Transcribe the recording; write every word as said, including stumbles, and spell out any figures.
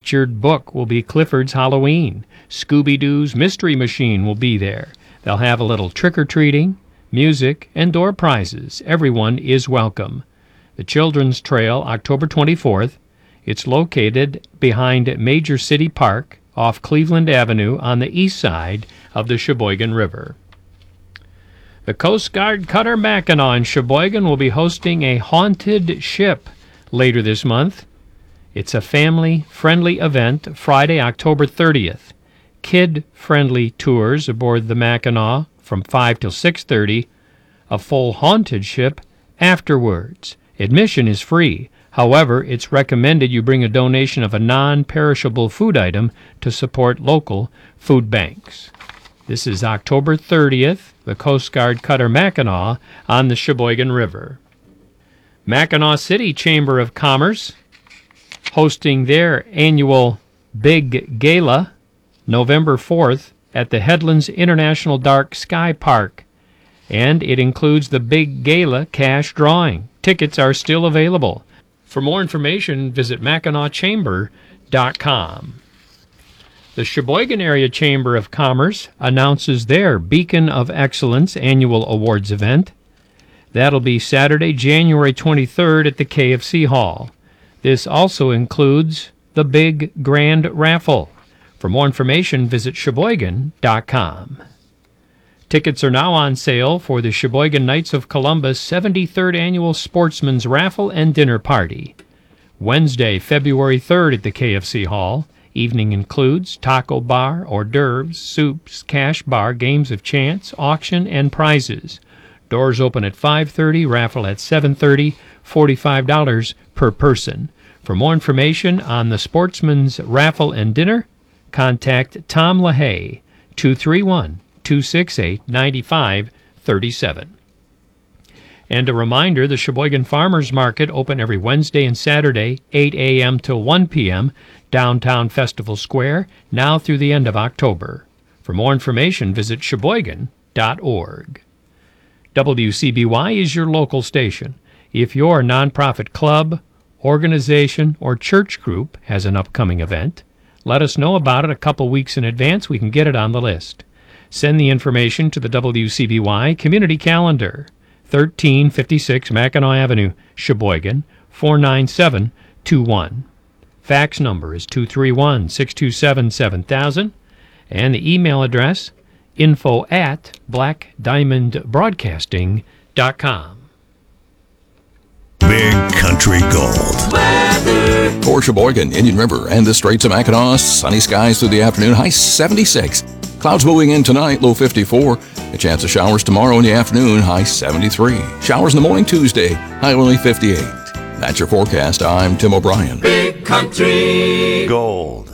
Featured book will be Clifford's Halloween. Scooby-Doo's Mystery Machine will be there. They'll have a little trick-or-treating, music, and door prizes. Everyone is welcome. The Children's Trail, October twenty-fourth. It's located behind Major City Park off Cleveland Avenue on the east side of the Sheboygan River. The Coast Guard Cutter Mackinac in Sheboygan will be hosting a haunted ship later this month. It's a family-friendly event Friday, October thirtieth. Kid-friendly tours aboard the Mackinac from five till six thirty. A full haunted ship afterwards. Admission is free. However, it's recommended you bring a donation of a non-perishable food item to support local food banks. This is October thirtieth, the Coast Guard Cutter Mackinac on the Sheboygan River. Mackinac City Chamber of Commerce hosting their annual Big Gala November fourth at the Headlands International Dark Sky Park, and it includes the Big Gala cash drawing. Tickets are still available. For more information, visit mackinac chamber dot com. The Sheboygan Area Chamber of Commerce announces their Beacon of Excellence annual awards event. That'll be Saturday, January twenty-third at the K F C Hall. This also includes the Big Grand Raffle. For more information, visit sheboygan dot com. Tickets are now on sale for the Sheboygan Knights of Columbus seventy-third Annual Sportsman's Raffle and Dinner Party. Wednesday, February third at the K F C Hall. Evening includes taco bar, hors d'oeuvres, soups, cash bar, games of chance, auction, and prizes. Doors open at five thirty, raffle at seven thirty, forty-five dollars per person. For more information on the Sportsman's Raffle and Dinner, contact Tom LaHaye, two three one, two six eight, nine five three seven. And a reminder, the Sheboygan Farmers Market open every Wednesday and Saturday, eight a.m. till one p.m., downtown Festival Square, now through the end of October. For more information, visit sheboygan dot org. W C B Y is your local station. If your nonprofit club, organization, or church group has an upcoming event, let us know about it a couple weeks in advance. We can get it on the list. Send the information to the W C B Y Community Calendar, thirteen fifty-six Mackinac Avenue, Sheboygan, four nine seven two one. Fax number is two three one, six two seven, seven thousand, and the email address, info at black diamond broadcasting dot com. Big Country Gold. Weather. For Sheboygan, Indian River, and the Straits of Mackinac, sunny skies through the afternoon, high seventy-six. Clouds moving in tonight, low fifty-four. A chance of showers tomorrow in the afternoon, high seventy-three. Showers in the morning Tuesday, high only fifty-eight. That's your forecast. I'm Tim O'Brien. Big Country Gold.